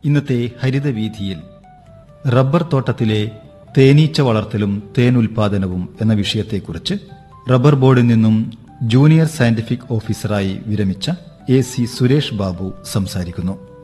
ഇന്നത്തെ ഹരിതവീഥിയിൽ റബ്ബർ തോട്ടത്തിലെ തേനീച്ച വളർത്തലും തേൻ ഉൽപാദനവും എന്ന വിഷയത്തെക്കുറിച്ച് റബ്ബർ ബോർഡിൽ നിന്നും ജൂനിയർ സയന്റിഫിക് ഓഫീസറായി വിരമിച്ച AC സുരേഷ് ബാബു സംസാരിക്കുന്നു.